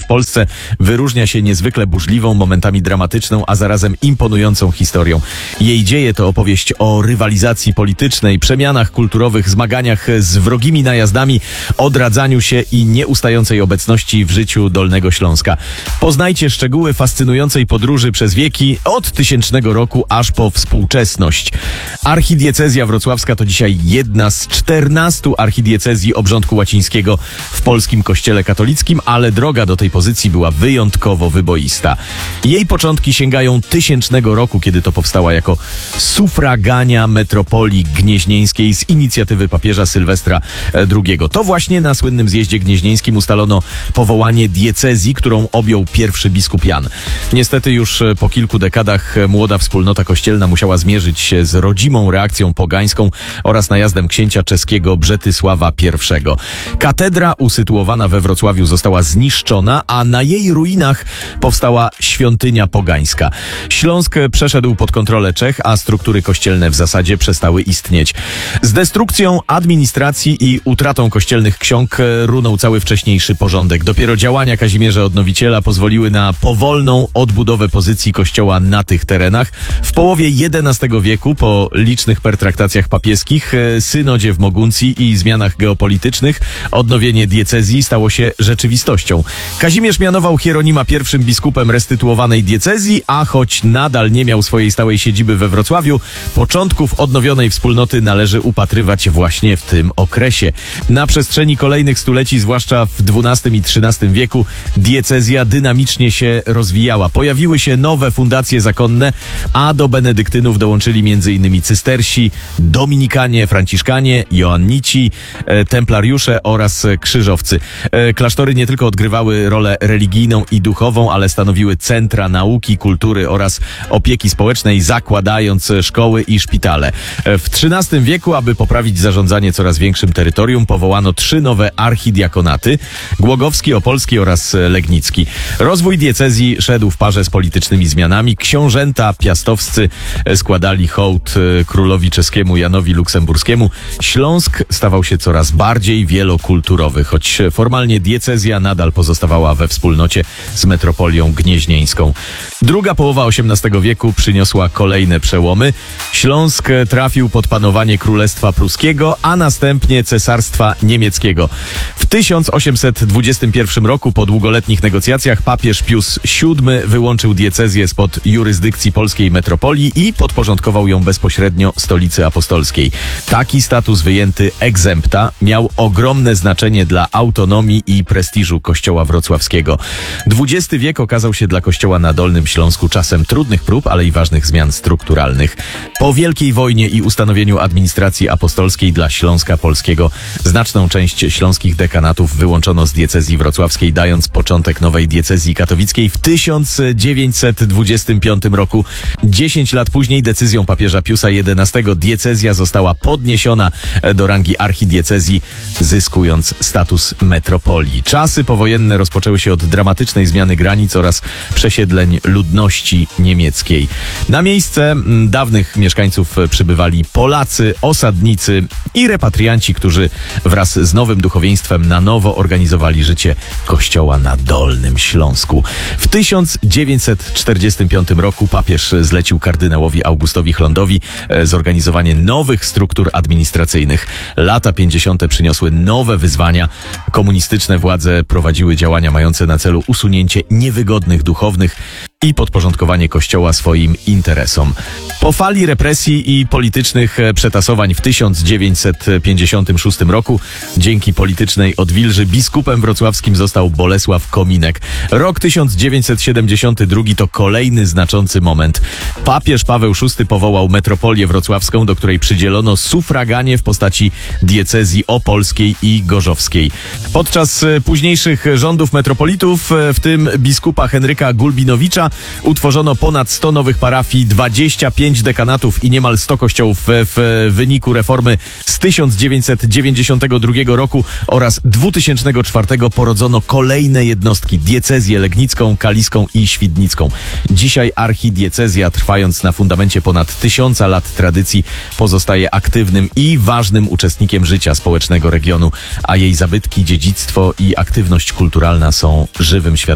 Polsce wyróżnia się niezwykle burzliwą, momentami dramatyczną, a zarazem imponującą historią. Jej dzieje to opowieść o rywalizacji politycznej, przemianach kulturowych, zmaganiach z wrogimi najazdami, odradzaniu się i nieustającej obecności w życiu Dolnego Śląska. Poznajcie szczegóły fascynującej podróży przez wieki od 1000 roku aż po współczesność. Archidiecezja wrocławska to dzisiaj jedna z 14 archidiecezji obrządku łacińskiego w polskim kościele katolickim, ale droga do tej pozycji była wyjątkowo wyboista. Jej początki sięgają 1000 roku, kiedy to powstała jako sufragania metropolii gnieźnieńskiej z inicjatywy papieża Sylwestra II. To właśnie na słynnym zjeździe gnieźnieńskim ustalono powołanie diecezji, którą objął pierwszy biskup Jan. Niestety już po kilku dekadach młoda wspólnota kościelna musiała zmierzyć się z rodzimą reakcją pogańską oraz najazdem księcia czeskiego Brzetysława I. Katedra usytuowana we Wrocławiu została zniszczona, a na jej ruinach powstała świątynia pogańska. Śląsk przeszedł pod kontrolę Czech, a struktury kościelne w zasadzie przestały istnieć. Z destrukcją administracji i utratą kościelnych ksiąg runął cały wcześniejszy porządek. Dopiero działania Kazimierza Odnowiciela pozwoliły na powolną odbudowę pozycji kościoła na tych terenach. W połowie XI wieku, po licznych pertraktacjach papieskich, synodzie w Moguncji i zmianach geopolitycznych, odnowienie diecezji stało się rzeczywistością. Kazimierz mianował Hieronima pierwszym biskupem restytuowanej diecezji, a choć nadal nie miał swojej stałej siedziby we Wrocławiu, początków odnowionej wspólnoty należy upatrywać właśnie w tym okresie. Na przestrzeni kolejnych stuleci, zwłaszcza w XII i XIII wieku, diecezja dynamicznie się rozwijała. Pojawiły się nowe fundacje zakonne, a do benedyktynów dołączyli m.in. cystersi, dominikanie, franciszkanie, joannici, templariusze oraz krzyżowcy. Klasztory nie tylko odgrywały rolę religijną i duchową, ale stanowiły centra nauki, kultury oraz opieki społecznej, zakładając szkoły i szpitale. W XIII wieku, aby poprawić zarządzanie coraz większym terytorium, powołano 3 nowe archidiakonaty: Głogowski, Opolski oraz Legnicki. Rozwój diecezji szedł w parze z politycznymi zmianami. Książęta piastowscy składali hołd królowi czeskiemu Janowi Luksemburskiemu. Śląsk stawał się coraz bardziej wielokulturowy, choć formalnie diecezja nadal pozostawała we wspólnocie z metropolią gnieźnieńską. Druga połowa XVIII wieku przyniosła kolejne przełomy. Śląsk trafił pod panowanie Królestwa Pruskiego, a następnie Cesarstwa Niemieckiego. W 1821 roku, po długoletnich negocjacjach, papież Pius VII wyłączył diecezję spod jurysdykcji polskiej metropolii i podporządkował ją bezpośrednio stolicy apostolskiej. Taki status wyjęty exempta miał ogromne znaczenie dla autonomii i prestiżu kościoła wrocławskiego. XX wiek okazał się dla kościoła na Dolnym Śląsku czasem trudnych prób, ale i ważnych zmian strukturalnych. Po Wielkiej Wojnie i ustanowieniu administracji apostolskiej dla Śląska Polskiego znaczną część śląskich dekanatów wyłączono z diecezji wrocławskiej, dając początek nowej diecezji katowickiej w 1925 roku. 10 lat później decyzją papieża Piusa XI diecezja została podniesiona do rangi archidiecezji, zyskując status metropolii. Czasy powojenne rozpoczęły się od dramatycznej zmiany granic oraz przesiedleń ludności niemieckiej. Na miejsce dawnych mieszkańców przybywali Polacy, osadnicy i repatrianci, którzy wraz z nowym duchowieństwem na nowo organizowali życie kościoła na Dolnym Śląsku. W 1945 roku papież zlecił kardynałowi Augustowi Chlądowi zorganizowanie nowych struktur administracyjnych. Lata 50. przyniosły nowe wyzwania. Komunistyczne władze prowadziły działania mające na celu usunięcie niewygodnych duchownych i podporządkowanie Kościoła swoim interesom. Po fali represji i politycznych przetasowań w 1956 roku dzięki politycznej odwilży biskupem wrocławskim został Bolesław Kominek. Rok 1972 to kolejny znaczący moment. Papież Paweł VI powołał metropolię wrocławską, do której przydzielono sufraganię w postaci diecezji opolskiej i gorzowskiej. Podczas późniejszych rządów metropolitów, w tym biskupa Henryka Gulbinowicza, utworzono ponad 100 nowych parafii, 25 dekanatów i niemal 100 kościołów. W wyniku reformy z 1992 roku oraz 2004 porodzono kolejne jednostki: diecezję legnicką, kaliską i świdnicką. Dzisiaj archidiecezja, trwając na fundamencie ponad 1000 lat tradycji, pozostaje aktywnym i ważnym uczestnikiem życia społecznego regionu, a jej zabytki, dziedzictwo i aktywność kulturalna są żywym świadectwem